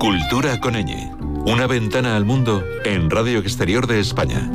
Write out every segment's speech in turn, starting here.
Cultura con ñ. Una ventana al mundo en Radio Exterior de España.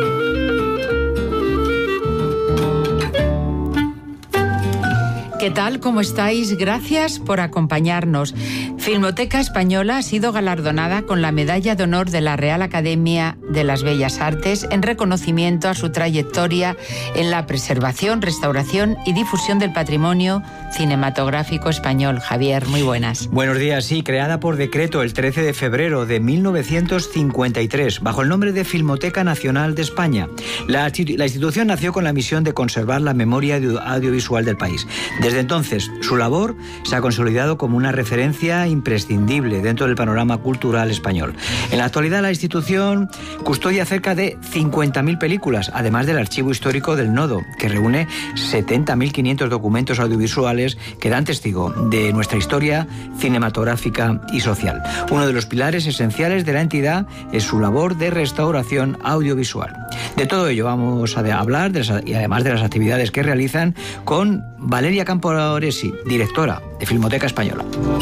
¿Qué tal? ¿Cómo estáis? Gracias por acompañarnos. Filmoteca Española ha sido galardonada con la Medalla de Honor de la Real Academia de las Bellas Artes en reconocimiento a su trayectoria en la preservación, restauración y difusión del patrimonio cinematográfico español. Javier, muy buenas. Buenos días. Sí, creada por decreto el 13 de febrero de 1953, bajo el nombre de Filmoteca Nacional de España. La institución nació con la misión de conservar la memoria audiovisual del país. Desde entonces, su labor se ha consolidado como una referencia imprescindible dentro del panorama cultural español. En la actualidad, la institución custodia cerca de 50.000 películas, además del archivo histórico del Nodo, que reúne 70.500 documentos audiovisuales que dan testigo de nuestra historia cinematográfica y social. Uno de los pilares esenciales de la entidad es su labor de restauración audiovisual. De todo ello vamos a hablar, y además de las actividades que realizan, con Valeria Camporesi, directora de Filmoteca Española.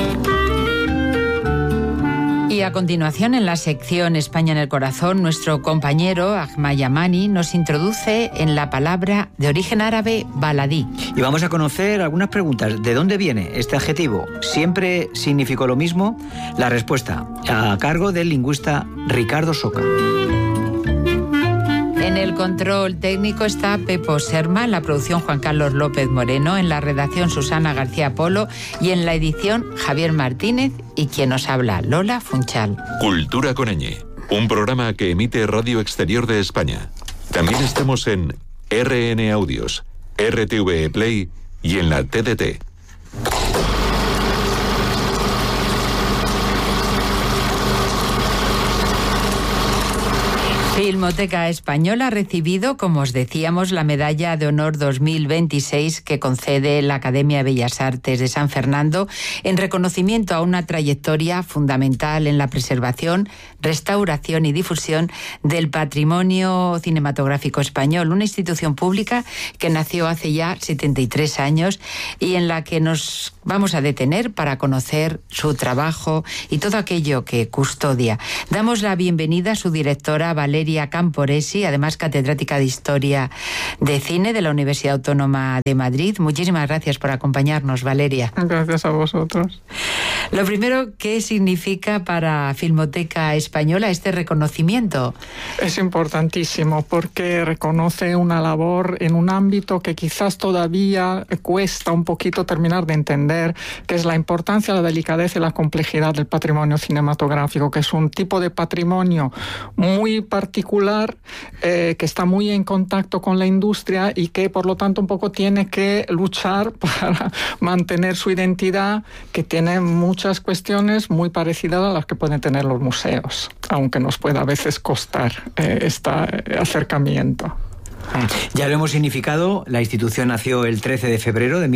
Y a continuación, en la sección España en el Corazón, nuestro compañero Ahmad Yamani nos introduce en la palabra de origen árabe baladí. Y vamos a conocer algunas preguntas. ¿De dónde viene este adjetivo? ¿Siempre significó lo mismo? La respuesta a cargo del lingüista Ricardo Soca. En el control técnico está Pepo Serma, en la producción Juan Carlos López Moreno, en la redacción Susana García Polo y en la edición Javier Martínez y quien nos habla, Lola Funchal. Cultura con ñ, un programa que emite Radio Exterior de España. También estamos en RN Audios, RTV Play y en la TDT. Filmoteca Española ha recibido, como os decíamos, la Medalla de Honor 2026 que concede la Academia de Bellas Artes de San Fernando en reconocimiento a una trayectoria fundamental en la preservación, restauración y difusión del patrimonio cinematográfico español, una institución pública que nació hace ya 73 años y en la que nos vamos a detener para conocer su trabajo y todo aquello que custodia. Damos la bienvenida a su directora, Valeria Camporesi, además catedrática de Historia de Cine de la Universidad Autónoma de Madrid. Muchísimas gracias por acompañarnos, Valeria. Gracias a vosotros. Lo primero, ¿qué significa para Filmoteca Española este reconocimiento? Es importantísimo porque reconoce una labor en un ámbito que quizás todavía cuesta un poquito terminar de entender, que es la importancia, la delicadeza y la complejidad del patrimonio cinematográfico, que es un tipo de patrimonio muy particular, que está muy en contacto con la industria y que por lo tanto un poco tiene que luchar para mantener su identidad, que tiene muchas cuestiones muy parecidas a las que pueden tener los museos, aunque nos pueda a veces costar este acercamiento. Ya lo hemos significado, la institución nació el 13 de febrero de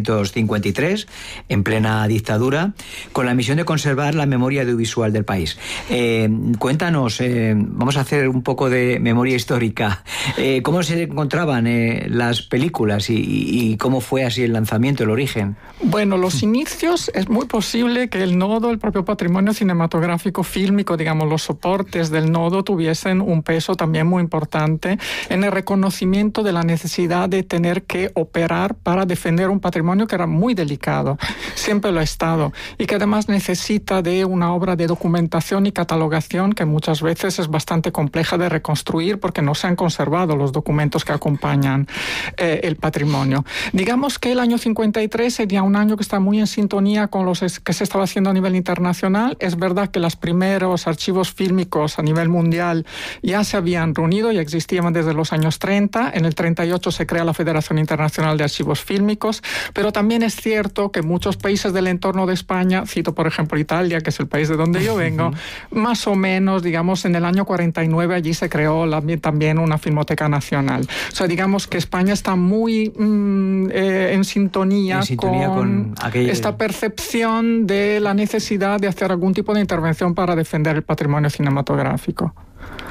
1953, en plena dictadura, con la misión de conservar la memoria audiovisual del país. Cuéntanos, vamos a hacer un poco de memoria histórica. ¿Cómo se encontraban las películas y cómo fue así el lanzamiento, el origen? Bueno, los inicios, es muy posible que el Nodo, el propio patrimonio cinematográfico fílmico, digamos, los soportes del Nodo tuviesen un peso también muy importante en el reconocimiento de la necesidad de tener que operar para defender un patrimonio que era muy delicado, siempre lo ha estado, y que además necesita de una obra de documentación y catalogación que muchas veces es bastante compleja de reconstruir porque no se han conservado los documentos que acompañan el patrimonio. Digamos que el año 53 sería un año que está muy en sintonía con los que se estaba haciendo a nivel internacional. Es verdad que los primeros archivos fílmicos a nivel mundial ya se habían reunido, ya existían desde los años 30, en el 38 se crea la Federación Internacional de Archivos Fílmicos, pero también es cierto que muchos países del entorno de España, cito por ejemplo Italia, que es el país de donde yo vengo, más o menos, digamos, en el año 49 allí se creó también una Filmoteca Nacional. O sea, digamos que España está muy en sintonía con esta percepción de la necesidad de hacer algún tipo de intervención para defender el patrimonio cinematográfico.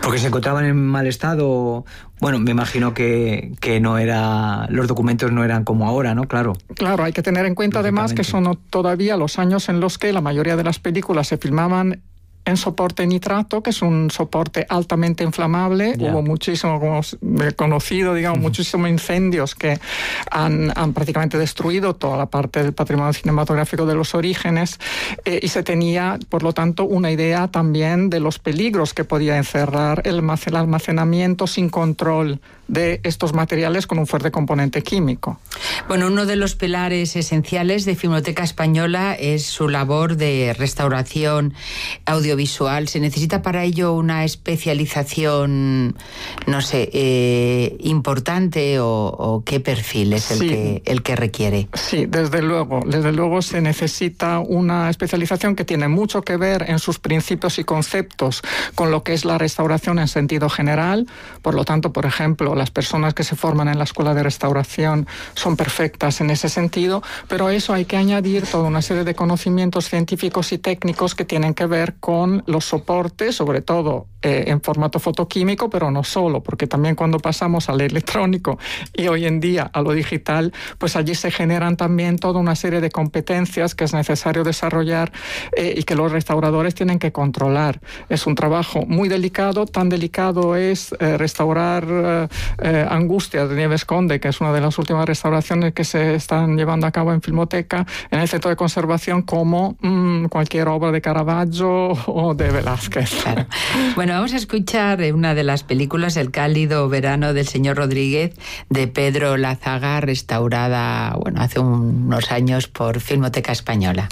Porque se encontraban en mal estado. Bueno, me imagino que no era, los documentos no eran como ahora, ¿no? Claro. Claro, hay que tener en cuenta además que son todavía los años en los que la mayoría de las películas se filmaban en soporte nitrato, que es un soporte altamente inflamable. Hubo muchísimo, como conocido, digamos, muchísimos incendios que han prácticamente destruido toda la parte del patrimonio cinematográfico de los orígenes, y se tenía, por lo tanto, una idea también de los peligros que podía encerrar el almacenamiento sin control de estos materiales con un fuerte componente químico. Bueno, uno de los pilares esenciales de Filmoteca Española es su labor de restauración audiovisual. ¿Se necesita para ello una especialización, no sé, importante o qué perfil es el que requiere? Sí, desde luego se necesita una especialización que tiene mucho que ver en sus principios y conceptos con lo que es la restauración en sentido general. Por lo tanto, por ejemplo, las personas que se forman en la escuela de restauración son perfectas en ese sentido, pero a eso hay que añadir toda una serie de conocimientos científicos y técnicos que tienen que ver con los soportes, sobre todo en formato fotoquímico, pero no solo, porque también cuando pasamos al electrónico y hoy en día a lo digital, pues allí se generan también toda una serie de competencias que es necesario desarrollar y que los restauradores tienen que controlar. Es un trabajo muy delicado, tan delicado es restaurar Angustia de Nieves Conde, que es una de las últimas restauraciones que se están llevando a cabo en Filmoteca, en el centro de conservación, como cualquier obra de Caravaggio o de Velázquez. Claro. Bueno, vamos a escuchar una de las películas, El cálido verano del señor Rodríguez, de Pedro Lazaga, restaurada, bueno, hace unos años por Filmoteca Española.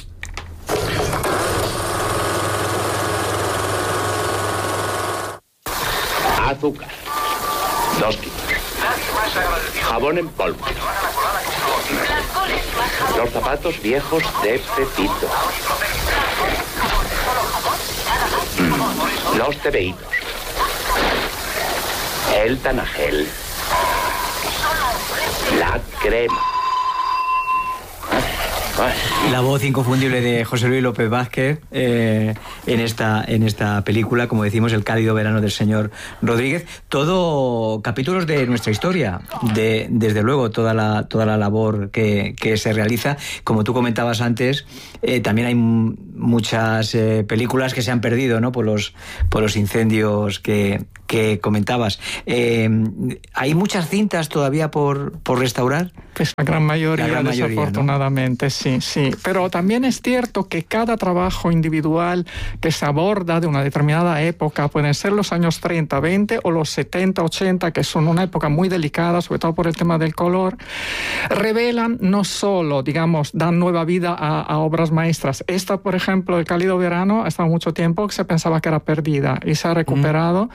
Azúcar, 2 kilos. Jabón en polvo. Los zapatos viejos de Pepito. Los tebeítos. El Tanagel. La crema. La voz inconfundible de José Luis López Vázquez en esta película, como decimos, El cálido verano del señor Rodríguez. Todo capítulos de nuestra historia, desde luego toda la labor que se realiza. Como tú comentabas antes, también hay muchas películas que se han perdido, ¿no? por los incendios que comentabas. ¿Hay muchas cintas todavía por restaurar? Pues la gran mayoría, desafortunadamente, ¿no? Sí. Pero también es cierto que cada trabajo individual que se aborda de una determinada época, pueden ser los años 30, 20 o los 70, 80, que son una época muy delicada, sobre todo por el tema del color, revelan no solo, digamos, dan nueva vida a obras maestras. Esta, por ejemplo, El cálido verano, ha estado mucho tiempo que se pensaba que era perdida y se ha recuperado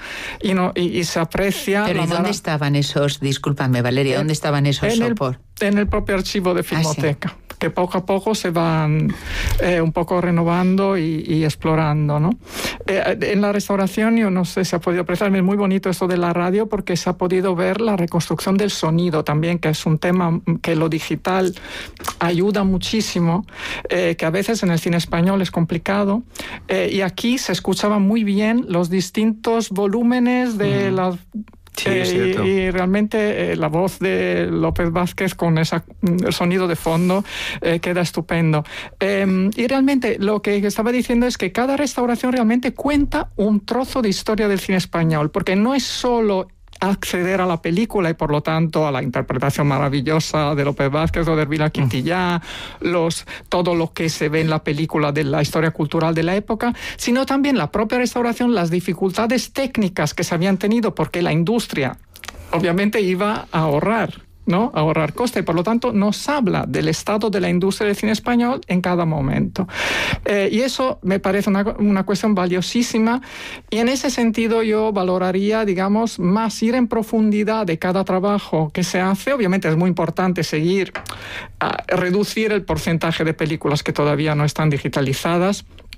y se aprecia... Pero ¿y dónde estaban esos, discúlpame Valeria, dónde estaban esos soportes? En el propio archivo de Filmoteca, que poco a poco se van un poco renovando y explorando, ¿no? En la restauración, yo no sé si ha podido apreciar, es muy bonito esto de la radio, porque se ha podido ver la reconstrucción del sonido también, que es un tema que lo digital ayuda muchísimo, que a veces en el cine español es complicado, y aquí se escuchaban muy bien los distintos volúmenes de las... Sí, y realmente la voz de López Vázquez con ese sonido de fondo queda estupendo. Y realmente lo que estaba diciendo es que cada restauración realmente cuenta un trozo de historia del cine español, porque no es solo acceder a la película y por lo tanto a la interpretación maravillosa de López Vázquez o de Hermida Quintillá, todo lo que se ve en la película de la historia cultural de la época, sino también la propia restauración, las dificultades técnicas que se habían tenido, porque la industria obviamente iba a ahorrar coste, y por lo tanto nos habla del estado de la industria del cine español en cada momento. Y eso me parece una cuestión valiosísima, y en ese sentido yo valoraría, digamos, más ir en profundidad de cada trabajo que se hace. Obviamente es muy importante seguir a reducir el porcentaje de películas que todavía no están digitalizadas,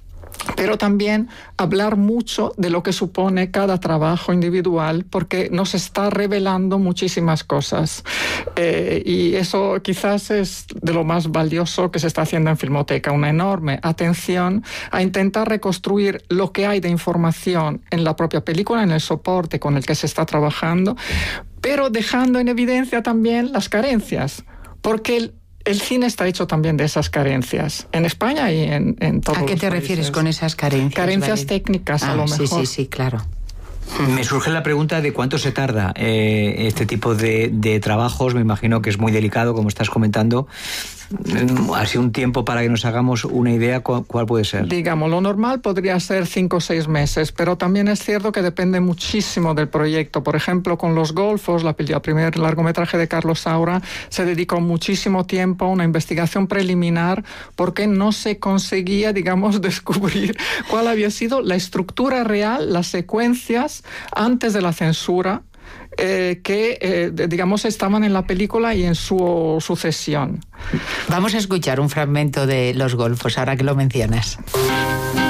pero también hablar mucho de lo que supone cada trabajo individual, porque nos está revelando muchísimas cosas. Y eso quizás es de lo más valioso que se está haciendo en Filmoteca, una enorme atención a intentar reconstruir lo que hay de información en la propia película, en el soporte con el que se está trabajando, pero dejando en evidencia también las carencias, porque el cine está hecho también de esas carencias, en España y en todos los países. ¿A qué te refieres con esas carencias? Carencias técnicas, a lo mejor. Sí, claro. Me surge la pregunta de cuánto se tarda este tipo de trabajos. Me imagino que es muy delicado, como estás comentando. Así un tiempo para que nos hagamos una idea, ¿cuál puede ser? Digamos, lo normal podría ser 5 o 6 meses, pero también es cierto que depende muchísimo del proyecto. Por ejemplo, con Los Golfos, el primer largometraje de Carlos Saura, se dedicó muchísimo tiempo a una investigación preliminar porque no se conseguía, digamos, descubrir cuál había sido la estructura real, las secuencias antes de la censura, digamos, estaban en la película y en su sucesión. Vamos a escuchar un fragmento de Los Golfos, ahora que lo mencionas.